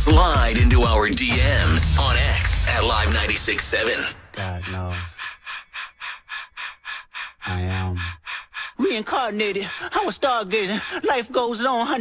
Slide into our DMs on X at Live 96.7. God knows. I am. Reincarnated, I was stargazing. Life goes on.